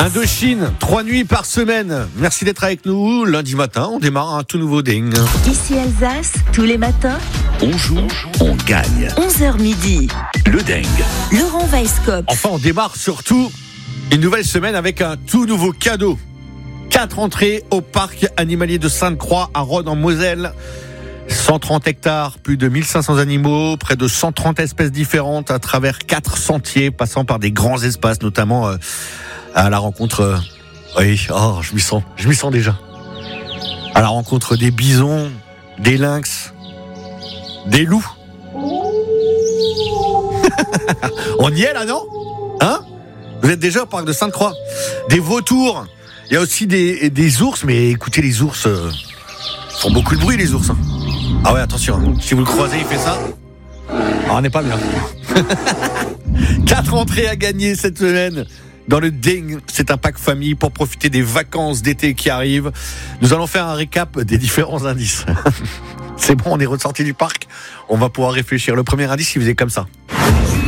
Indochine, 3 nuits par semaine. Merci d'être avec nous. Lundi matin, on démarre un tout nouveau ding. Ici Alsace, tous les matins, On joue, on gagne. 11h midi. Le dingue. Laurent Weisskopf. Enfin, on démarre surtout une nouvelle semaine avec un tout nouveau cadeau. 4 entrées au parc animalier de Sainte-Croix à Rhodes en Moselle. 130 hectares, plus de 1500 animaux, près de 130 espèces différentes à travers 4 sentiers, passant par des grands espaces, notamment à la rencontre. Je m'y sens déjà. À la rencontre des bisons, des lynx, des loups. On y est là, non ? Hein ? Vous êtes déjà au parc de Sainte-Croix. Des vautours. Il y a aussi des ours, mais écoutez, les ours font beaucoup de bruit, les ours. Hein. Ah ouais, attention, hein. Si vous le croisez, il fait ça. Ah, on n'est pas bien. 4 entrées à gagner cette semaine dans le Ding. C'est un pack famille pour profiter des vacances d'été qui arrivent. Nous allons faire un récap des différents indices. C'est bon, on est ressorti du parc. On va pouvoir réfléchir. Le premier indice, il faisait comme ça.